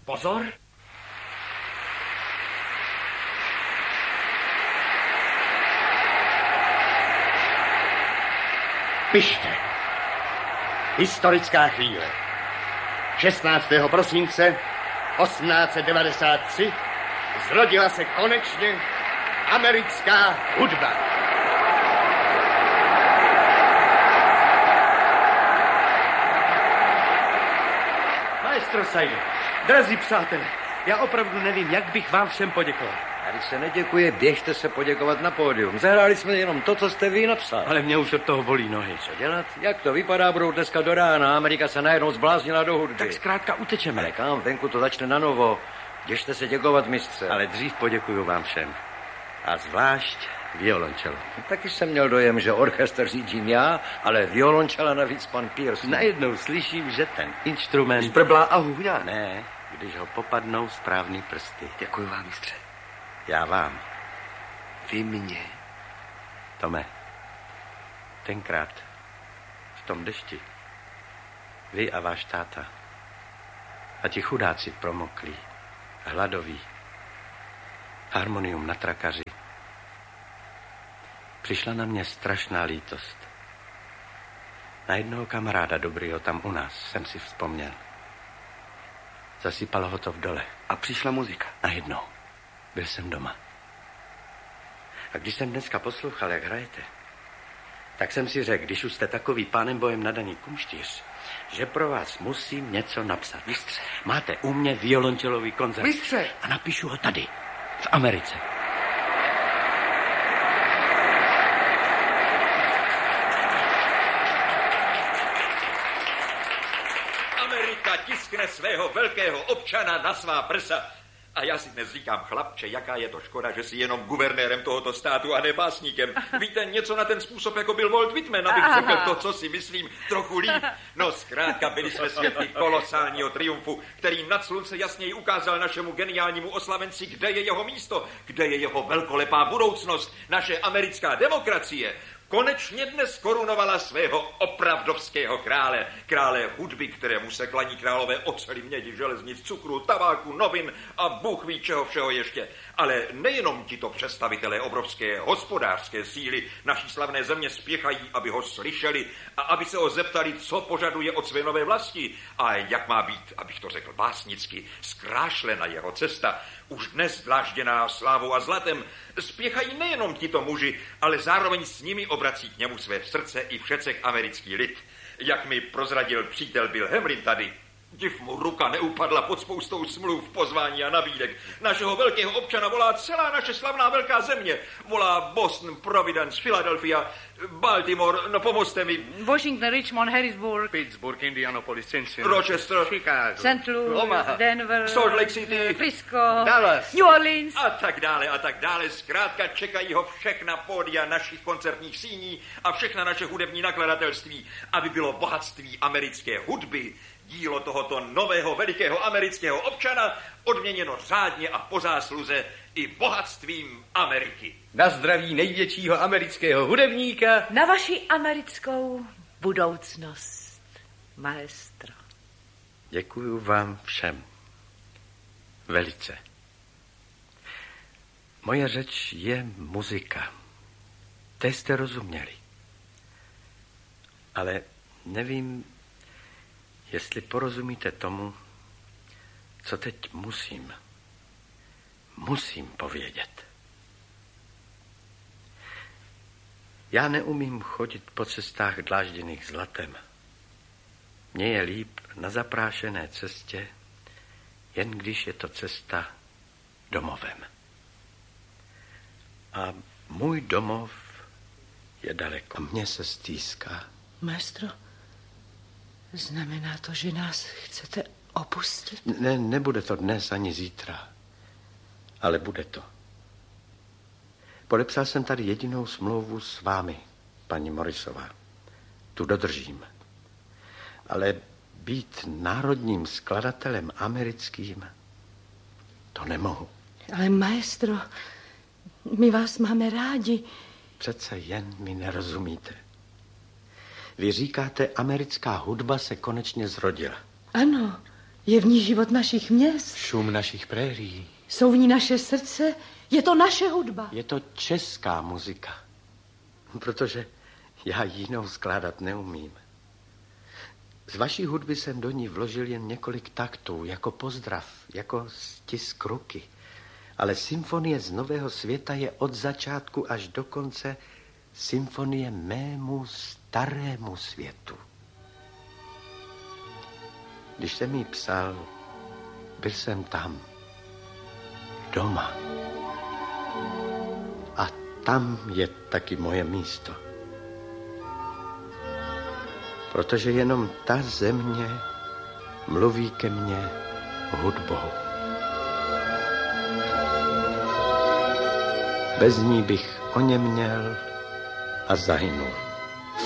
Pozor! Pište. Historická chvíle. 16. prosince 1893 zrodila se konečně americká hudba. Maestro Saido, drazí přátelé, já opravdu nevím, jak bych vám všem poděkoval. Tady se neděkuje, běžte se poděkovat na pódium. Zahráli jsme jenom to, co jste vy napsal. Ale mě už od toho bolí nohy. Co dělat? Jak to vypadá, budou dneska do rána. Amerika se najednou zbláznila do hudby. Tak zkrátka utečeme. Ale kam? Venku to začne na novo. Běžte se děkovat, mistře. Ale dřív poděkuju vám všem. A zvlášť violončelo. Taky jsem měl dojem, že orchestr řídím já, ale violončela navíc pan Pierce. Najednou slyším, že ten instrument... Zbrblá a hůňá. Ne, když ho popadnou správný prsty. Děkuji vám, mistře. Já vám. Vy mě. Tome, tenkrát v tom dešti vy a váš táta a ti chudáci promoklí, hladoví, harmonium na trakaři. Přišla na mě strašná lítost. Na jednoho kamaráda dobrýho tam u nás jsem si vzpomněl. Zasypalo ho to v dole. A přišla muzika. Najednou. Byl jsem doma. A když jsem dneska poslouchal, jak hrajete, tak jsem si řekl, když už jste takový pánem bojem nadaný kumštíř, že pro vás musím něco napsat. Mistře. Máte u mě violončelový koncert. Mistře. A napíšu ho tady, v Americe. Amerika tiskne svého velkého občana na svá prsa. A já si dnes říkám, chlapče, jaká je to škoda, že jsi jenom guvernérem tohoto státu a ne básníkem. Víte, něco na ten způsob, jako byl Walt Whitman, abych řekl to, co si myslím, trochu líp. No zkrátka byli jsme svědky kolosálního triumfu, který nad slunce jasněji ukázal našemu geniálnímu oslavenci, kde je jeho místo, kde je jeho velkolepá budoucnost, naše americká demokracie. Konečně dnes korunovala svého opravdovského krále. Krále hudby, kterému se klaní králové oceli, mědi, železnic, cukru, tabáku, novin a Bůh ví čeho všeho ještě. Ale nejenom tito představitelé obrovské hospodářské síly naší slavné země spěchají, aby ho slyšeli a aby se ho zeptali, co požaduje od své nové vlasti a jak má být, abych to řekl básnicky, zkrášlena jeho cesta. Už dnes dlážděná slávou a zlatem spěchají nejenom tito muži, ale zároveň s nimi obrací k němu své srdce i všecek americký lid. Jak mi prozradil přítel Bill Hamlin tady, div mu ruka neupadla pod spoustou smluv, pozvání a nabídek. Našeho velkého občana volá celá naše slavná velká země. Volá Boston, Providence, Philadelphia, Baltimore, no pomozte mi. Washington, Richmond, Harrisburg, Pittsburgh, Indianapolis, Cincinnati, Rochester, Chicago, St. Louis, Omaha, Denver, Salt Lake City, Frisco, Dallas, New Orleans. a tak dále, a tak dále. Zkrátka čekají ho všechna pódia našich koncertních síní a všechna naše hudební nakladatelství, aby bylo bohatství americké hudby, dílo tohoto nového velikého amerického občana, odměněno řádně a po zásluze i bohatstvím Ameriky. Na zdraví největšího amerického hudebníka. Na vaši americkou budoucnost, maestro. Děkuju vám všem. Velice. Moje řeč je muzika. Té jste rozuměli. Ale nevím, jestli porozumíte tomu, co teď musím povědět. Já neumím chodit po cestách dlážděných zlatem. Mně je líp na zaprášené cestě, jen když je to cesta domovem. A můj domov je daleko. Mně se stýská. Maestro, znamená to, že nás chcete opustit? Ne, nebude to dnes ani zítra, ale bude to. Podepsal jsem tady jedinou smlouvu s vámi, paní Morrisová. Tu dodržím. Ale být národním skladatelem americkým, to nemohu. Ale maestro, my vás máme rádi. Přece jen mi nerozumíte. Vy říkáte, americká hudba se konečně zrodila. Ano, Je v ní život našich měst. Šum našich prérií. Jsou v ní naše srdce. Je to naše hudba. Je to česká muzika. Protože já jinou skládat neumím. Z vaší hudby jsem do ní vložil jen několik taktů, jako pozdrav, jako stisk ruky. Ale symfonie z Nového světa je od začátku až do konce symfonie mému starému světu. Když jsem jí psal, byl jsem tam, doma. A tam je taky moje místo. Protože jenom ta země mluví ke mně hudbou. Bez ní bych oněměl a zahynul.